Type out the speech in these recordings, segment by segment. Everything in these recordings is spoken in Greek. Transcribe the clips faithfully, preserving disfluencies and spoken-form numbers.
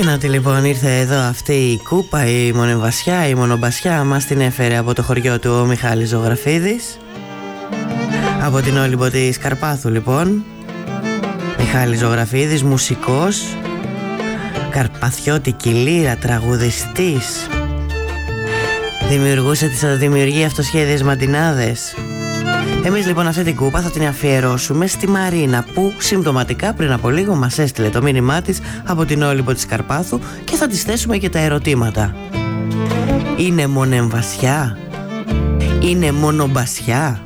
να τη λοιπόν, ήρθε εδώ αυτή η κούπα, η μονεμβασιά, η μονομπασιά. Μας την έφερε από το χωριό του ο Μιχάλης Ζωγραφίδης, από την Όλυμπο της Καρπάθου λοιπόν. Μιχάλης Ζωγραφίδης, μουσικός, καρπαθιώτικη λύρα, τραγουδιστής. Δημιουργούσε τις δημιουργεί αυτοσχέδιες μαντινάδες. Εμείς λοιπόν αυτή την κούπα θα την αφιερώσουμε στη Μαρίνα, που συμπτωματικά πριν από λίγο μας έστειλε το μήνυμά της από την Όλυμπο της Καρπάθου, και θα της θέσουμε και τα ερωτήματα. Είναι μονεμβασιά? Είναι μονομπασιά?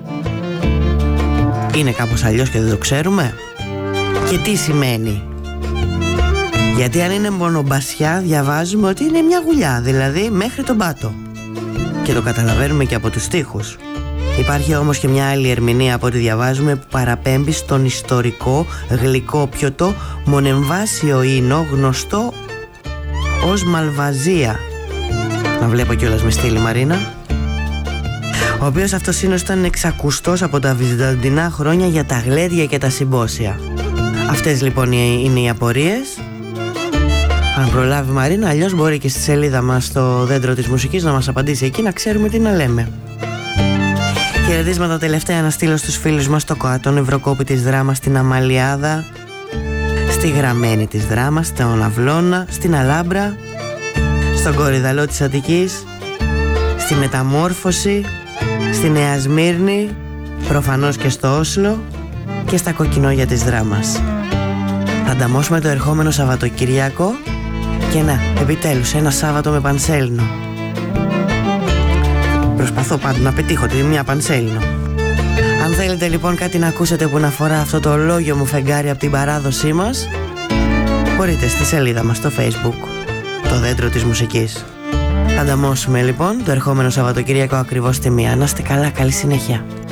Είναι κάπως αλλιώς και δεν το ξέρουμε? Και τι σημαίνει? Γιατί αν είναι μονομπασιά διαβάζουμε ότι είναι μια γουλιά, δηλαδή μέχρι τον πάτο, και το καταλαβαίνουμε και από τους στίχους. Υπάρχει όμως και μια άλλη ερμηνεία από ό,τι διαβάζουμε, που παραπέμπει στον ιστορικό γλυκόπιωτο μονεμβάσιο ίνο γνωστό ως μαλβαζία. Να βλέπω κιόλας με στήλη Μαρίνα. Ο οποίος αυτός ίνος ήταν εξακουστός από τα βυζαντινά χρόνια για τα γλέντια και τα συμπόσια. Αυτές λοιπόν είναι οι απορίες. Αν προλάβει Μαρίνα, αλλιώς μπορεί και στη σελίδα μας στο Δέντρο της Μουσικής να μας απαντήσει εκεί, να ξέρουμε τι να λέμε. Χαιρετίσματα τελευταία να στείλω στους φίλους μας στο Κοατόν Ευρωκόπη της Δράμας, στην Αμαλιάδα, στη Γραμμένη της Δράμας, στον Αυλώνα, στην Αλάμπρα, στον Κορυδαλό της Αττικής, στη Μεταμόρφωση, στη Νέα Σμύρνη, προφανώς και στο Όσλο και στα Κοκκινόγια της Δράμας. Θα ανταμώσουμε το ερχόμενο Σαββατοκυριακό και να, επιτέλους, ένα Σάββατο με πανσέλινο. Προσπαθώ πάντα να πετύχω τη μια πανσέλινο. Αν θέλετε λοιπόν κάτι να ακούσετε που να αφορά αυτό το λόγιο μου φεγγάρι από την παράδοσή μας, μπορείτε στη σελίδα μας στο Facebook, το Δέντρο της Μουσικής. Θα ανταμώσουμε λοιπόν το ερχόμενο Σαββατοκυριακό ακριβώς στη μία. Να είστε καλά, καλή συνέχεια.